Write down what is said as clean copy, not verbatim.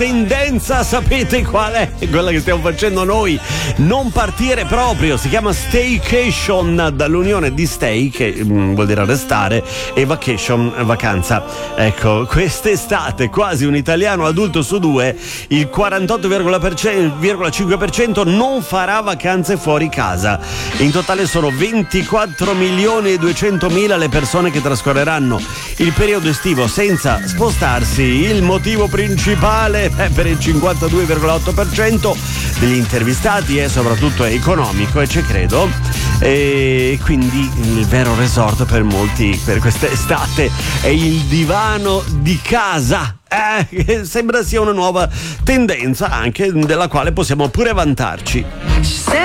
tendenza, sapete qual è? Quella che stiamo facendo noi, non partire proprio, si chiama staycation, dall'unione di stay, che vuol dire restare, e vacation, vacanza. Ecco, quest'estate quasi un italiano adulto su due, il 48,5% non farà vacanze fuori casa. In totale sono 24 milioni e 200.000 le persone che trascorreranno il periodo estivo senza spostarsi. Il motivo principale per il 52,8% degli intervistati è soprattutto economico, e ci credo, e quindi il vero resort per molti per quest'estate è il divano di casa. Sembra sia una nuova tendenza, anche della quale possiamo pure vantarci.